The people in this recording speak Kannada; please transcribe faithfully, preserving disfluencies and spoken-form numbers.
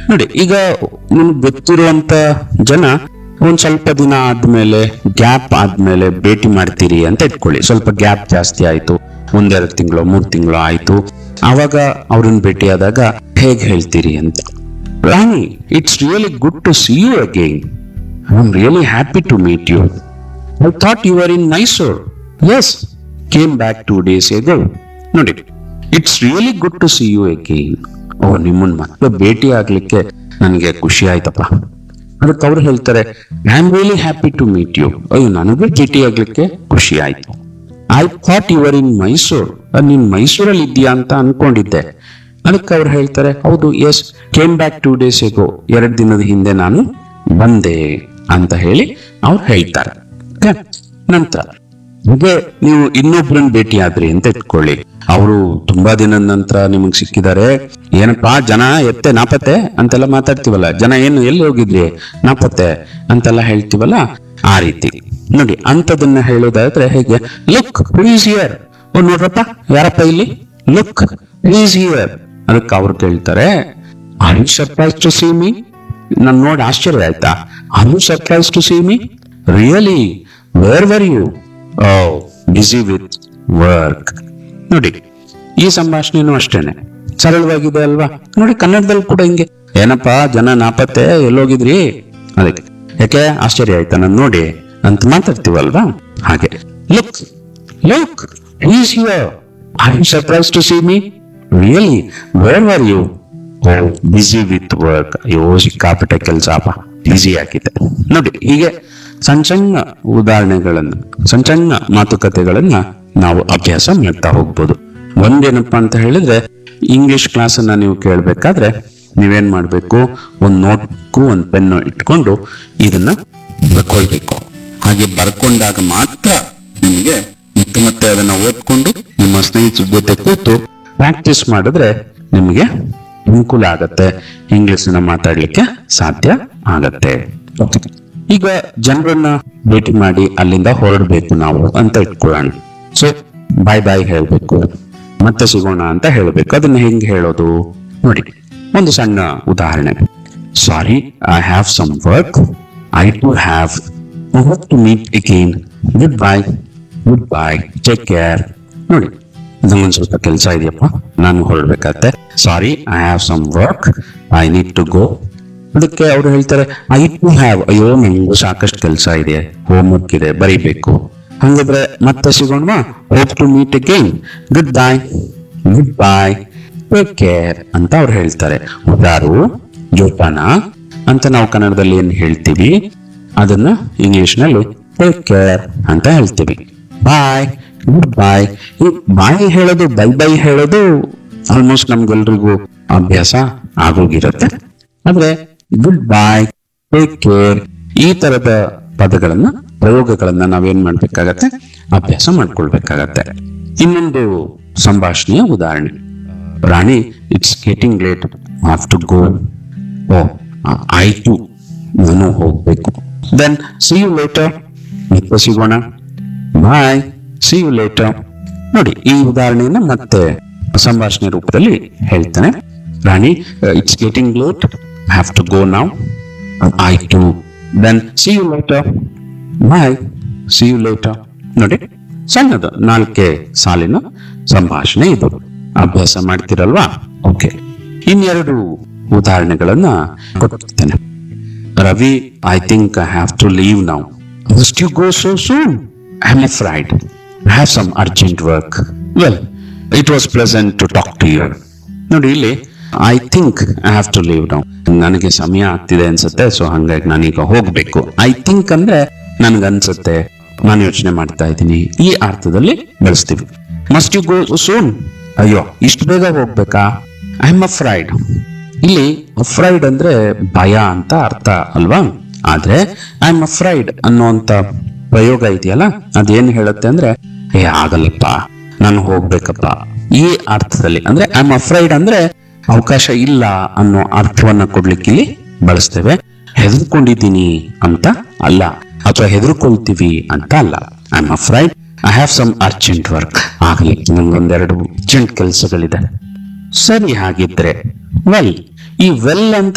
ನೋಡಿ, ಈಗ ನಿಮ್ಗೆ ಗೊತ್ತಿರುವಂತ ಜನ ಒಂದ್ ಸ್ವಲ್ಪ ದಿನ ಆದ್ಮೇಲೆ, ಗ್ಯಾಪ್ ಆದ್ಮೇಲೆ ಭೇಟಿ ಮಾಡ್ತೀರಿ ಅಂತ ಇಟ್ಕೊಳ್ಳಿ. ಸ್ವಲ್ಪ ಗ್ಯಾಪ್ ಜಾಸ್ತಿ ಆಯ್ತು, ಒಂದೆರಡು ತಿಂಗಳು ಮೂರ್ ತಿಂಗಳು ಆಯ್ತು, ಅವಾಗ ಅವ್ರನ್ನ ಭೇಟಿ ಆದಾಗ ಹೇಗ್ ಹೇಳ್ತೀರಿ ಅಂತ. ರಾಣಿ, it's really good to C you again. I am really happy to meet you. I thought you are in Mysore. S, came back two days ago. ನೋಡಿ, it's really good to C you again. ಓ, ನಿಮ್ಮನ್ನ ಮತ್ತೆ ಭೇಟಿ ಆಗ್ಲಿಕ್ಕೆ ನನಗೆ ಖುಷಿ ಆಯ್ತಪ್ಪ. ಅದಕ್ಕೆ ಅವ್ರು ಹೇಳ್ತಾರೆ, I am really happy to meet you. ಅಯ್ಯೋ, ನನಗೂ ಭೇಟಿ ಆಗ್ಲಿಕ್ಕೆ ಖುಷಿ ಆಯ್ತು. ಐ ಥಾಟ್ ಯು ಆರ್ ಇನ್ ಮೈಸೂರ್. ನೀನ್ ಮೈಸೂರಲ್ಲಿ ಇದೆಯಾ ಅಂತ ಅನ್ಕೊಂಡಿದ್ದೆ. ಅದಕ್ಕೆ ಅವ್ರು ಹೇಳ್ತಾರೆ, ಹೌದು, S, came back two days ago. ಎರಡು ದಿನದ ಹಿಂದೆ ನಾನು ಬಂದೆ ಅಂತ ಹೇಳಿ ಅವ್ರು ಹೇಳ್ತಾರೆ. ನಂತರ ಹಾಗೆ ನೀವು ಇನ್ನೊಬ್ರನ್ನ ಭೇಟಿ ಆದ್ರಿ ಅಂತ ಇಟ್ಕೊಳ್ಳಿ. ಅವರು ತುಂಬಾ ದಿನದ ನಂತರ ನಿಮಗ್ ಸಿಕ್ಕಿದ್ದಾರೆ. ಏನಪ್ಪಾ ಜನ ಎತ್ತೆ ನಾಪತ್ತೆ ಅಂತೆಲ್ಲ ಮಾತಾಡ್ತೀವಲ್ಲ, ಜನ ಏನು ಎಲ್ಲಿ ಹೋಗಿದ್ರಿ ನಾಪತ್ತೆ ಅಂತೆಲ್ಲ ಹೇಳ್ತೀವಲ್ಲ, ಆ ರೀತಿ. ನೋಡಿ, ಅಂತದನ್ನ ಹೇಳೋದಾದ್ರೆ ಹೇಗೆ, ಲುಕ್ ಹೂ ಈಸ್ ಹಿಯರ್. ಓ, ನೋಡ್ರಪ್ಪ, ಯಾರಪ್ಪ ಇಲ್ಲಿ, ಲುಕ್ ಹೂ ಈಸ್ ಹಿಯರ್. ಅದಕ್ಕೆ ಅವ್ರು ಕೇಳ್ತಾರೆ, are you surprise to C me. ನಾನ್ ನೋಡಿ ಆಶ್ಚರ್ಯ ಆಯ್ತಾ? Are you surprise to C me? Really, wear were you? O, busy with work. ನೋಡಿ, ಈ ಸಂಭಾಷಣೆನೂ ಅಷ್ಟೇನೆ ಸರಳವಾಗಿದೆ ಅಲ್ವಾ? ನೋಡಿ, ಕನ್ನಡದಲ್ಲಿ ಕೂಡ ಹಿಂಗೆ, ಏನಪ್ಪಾ ಜನ ನಾಪತ್ತೆ, ಎಲ್ಲೋಗಿದ್ರಿ, ಅದಕ್ಕೆ ಯಾಕೆ ಆಶ್ಚರ್ಯ ಆಯ್ತಾ ನಾನು ನೋಡಿ ಅಂತ ಮಾತಾಡ್ತೀವಲ್ವಾ? ಹಾಗೆ, look look who is here. Are you surprise to C me? Really, wear were you? O, busy with work. ಅಯ್ಯೋ, ಸಿಕ್ಕಾಪಟ್ಟೆ ಕೆಲಸ ಅಪ್ಪ, ಬಿಸಿ ಆಗಿದೆ. ನೋಡಿ, ಹೀಗೆ ಸಣ್ಣ ಸಣ್ಣ ಉದಾಹರಣೆಗಳನ್ನ, ಸಣ್ಣ ಸಣ್ಣ ಮಾತುಕತೆಗಳನ್ನ ನಾವು ಅಭ್ಯಾಸ ಮಾಡ್ತಾ ಹೋಗ್ಬೋದು. ಒಂದೇನಪ್ಪಾ ಅಂತ ಹೇಳಿದ್ರೆ, ಇಂಗ್ಲಿಷ್ ಕ್ಲಾಸ್ ಅನ್ನ ನೀವು ಕೇಳ್ಬೇಕಾದ್ರೆ ನೀವೇನ್ ಮಾಡ್ಬೇಕು, ಒಂದ್ ನೋಟ್ಕು ಒಂದ್ ಪೆನ್ನು ಇಟ್ಕೊಂಡು ಇದನ್ನ ಬರ್ಕೊಳ್ಬೇಕು. ಹಾಗೆ ಬರ್ಕೊಂಡಾಗ ಮಾತ್ರ ನಿಮಗೆ ಮತ್ತೆ ಮತ್ತೆ ಅದನ್ನ ಓದ್ಕೊಂಡು ನಿಮ್ಮ ಸ್ನೇಹಿತರ ಜೊತೆ ಕೂತು ಪ್ರಾಕ್ಟೀಸ್ ಮಾಡಿದ್ರೆ ನಿಮಗೆ ಅನುಕೂಲ ಆಗತ್ತೆ, ಇಂಗ್ಲಿಷ್ನ ಮಾತಾಡ್ಲಿಕ್ಕೆ ಸಾಧ್ಯ ಆಗತ್ತೆ. ಈಗ ಜನರನ್ನ ಭೇಟಿ ಮಾಡಿ ಅಲ್ಲಿಂದ ಹೊರಡ್ಬೇಕು ನಾವು ಅಂತ ಇಟ್ಕೊಳ್ಳೋಣ. ಸೊ ಬಾಯ್ ಬಾಯ್ ಹೇಳ್ಬೇಕು, ಮತ್ತೆ ಸಿಗೋಣ ಅಂತ ಹೇಳ್ಬೇಕು. ಅದನ್ನ ಹೆಂಗ್ ಹೇಳೋದು ನೋಡಿ, ಒಂದು ಸಣ್ಣ ಉದಾಹರಣೆ. ಸಾರಿ, I have some work. I to have to meet again. Good bye. Good bye, take care. ನೋಡಿ, ನಂಗೊಂದ್ ಸ್ವಲ್ಪ ಕೆಲಸ ಇದೆಯಪ್ಪ, ನಾನು ಹೊರಡ್ಬೇಕಾಗತ್ತೆ. ಸಾರಿ, I have some work. I need to go. ಅದಕ್ಕೆ ಅವ್ರು ಹೇಳ್ತಾರೆ, ಐ ಟು ಹ್ಯಾವ್. ಅಯ್ಯೋ, ನಂಗೂ ಸಾಕಷ್ಟು ಕೆಲಸ ಇದೆ, ಹೋಮ್ ವರ್ಕ್ ಇದೆ, ಬರೀಬೇಕು. ಹಂಗಿದ್ರೆ ಮತ್ತೆ ಸಿಗೋಣ. Hope to meet again. Good bye. Good bye, take care ಅಂತ ಅವ್ರು ಹೇಳ್ತಾರೆ. ಉದಾರು ಜೋಪಾನ ಅಂತ ನಾವು ಕನ್ನಡದಲ್ಲಿ ಏನ್ ಹೇಳ್ತೀವಿ, ಅದನ್ನ ಇಂಗ್ಲಿಷ್ ನಲ್ಲಿ ಟೇಕ್ ಕೇರ್ ಅಂತ ಹೇಳ್ತೀವಿ. ಬಾಯ್, ಗುಡ್ ಬಾಯ್. ಈ ಬಾಯ್ ಹೇಳೋದು, ಬೈ ಬೈ ಹೇಳೋದು ಆಲ್ಮೋಸ್ಟ್ ನಮ್ಗೆಲ್ರಿಗೂ ಅಭ್ಯಾಸ ಆಗೋಗಿರುತ್ತೆ. ಆದ್ರೆ ಗುಡ್ ಬಾಯ್, ಟೇಕ್ ಕೇರ್, ಈ ತರದ ಪದಗಳನ್ನ, ಪ್ರಯೋಗಗಳನ್ನ ನಾವೇನ್ ಮಾಡ್ಬೇಕಾಗತ್ತೆ, ಅಭ್ಯಾಸ ಮಾಡ್ಕೊಳ್ಬೇಕಾಗತ್ತೆ. ಇನ್ನೊಂದು ಸಂಭಾಷಣೆಯ ಉದಾಹರಣೆ. ರಾಣಿ, it's getting late, have to go. ಓ, ಆಯ್ತು, ನಾನು ಹೋಗ್ಬೇಕು. Then C you later. ಮತ್ತೆ ಸಿಗೋಣ. ಬಾಯ್, ಸಿ ಯು ಲೇಟರ್. ನೋಡಿ, ಈ ಉದಾಹರಣೆಯನ್ನ ಮತ್ತೆ ಸಂಭಾಷಣೆ ರೂಪದಲ್ಲಿ ಹೇಳ್ತಾನೆ. ರಾಣಿ, it's getting late, have to go now. ಆಯ್ತು. Then C you later. Bye, C you later. ನೋಡಿ, ಸಣ್ಣದು ನಾಲ್ಕೆ ಸಾಲಿನ ಸಂಭಾಷಣೆ ಇದು. ಅಭ್ಯಾಸ ಮಾಡ್ತಿರಲ್ವಾ? ಓಕೆ, ಇನ್ನೆರಡು ಉದಾಹರಣೆಗಳನ್ನ ಕೊಟ್ಟಿರ್ತೇನೆ. Ravi, I think I have to leave now. Must you go so soon? I am afraid. I have some urgent work. Well, it was pleasant to talk to you. ನೋಡಿ, ಇಲ್ಲಿ I think I have to leave now. ನನಗೆ ಸಮಯ ಆಗ್ತಿದೆ ಅನ್ಸುತ್ತೆ, ಸೊ ಹಂಗಾಗಿ ನಾನೀಗ ಹೋಗ್ಬೇಕು. ಐ ಥಿಂಕ್ ಅಂದ್ರೆ ನನ್ಗನ್ಸುತ್ತೆ, ನಾನು ಯೋಚನೆ ಮಾಡ್ತಾ ಇದ್ದೀನಿ, ಈ ಅರ್ಥದಲ್ಲಿ ಬಳಸ್ತೀವಿ. Must you go soon? ಅಯ್ಯೋ, ಇಷ್ಟು ಬೇಗ ಹೋಗ್ಬೇಕಾ? I am afraid. ಇಲ್ಲಿ ಅಫ್ರೈಡ್ ಅಂದ್ರೆ ಭಯ ಅಂತ ಅರ್ಥ ಅಲ್ವಾ? ಆದ್ರೆ ಐ ಆಮ್ ಅಫ್ರೈಡ್ ಅನ್ನುವಂತ ಪ್ರಯೋಗ ಇದೆಯಲ್ಲ, ಅದೇನ್ ಹೇಳುತ್ತೆ ಅಂದ್ರೆ, ಏ ಆಗಲ್ಲಪ್ಪ, ನಾನು ಹೋಗ್ಬೇಕಪ್ಪ, ಈ ಅರ್ಥದಲ್ಲಿ. ಅಂದ್ರೆ ಐ ಆಮ್ ಅಫ್ರೈಡ್ ಅಂದ್ರೆ ಅವಕಾಶ ಇಲ್ಲ ಅನ್ನೋ ಅರ್ಥವನ್ನ ಕೊಡ್ಲಿಕ್ಕೆ ಇಲ್ಲಿ ಬಳಸ್ತೇವೆ. ಹೆದರ್ಕೊಂಡಿದ್ದೀನಿ ಅಂತ ಅಲ್ಲ, ಅಥವಾ ಹೆದರ್ಕೊಳ್ತೀವಿ ಅಂತ ಅಲ್ಲ. I am afraid, I have some urgent work. ಆಗಲಿ, ನಂಗೊಂದೆರಡು ಅರ್ಜೆಂಟ್ ಕೆಲಸಗಳಿದೆ. ಸರಿ, ಹಾಗಿದ್ರೆ ವೆಲ್. ಈ ವೆಲ್ ಅಂತ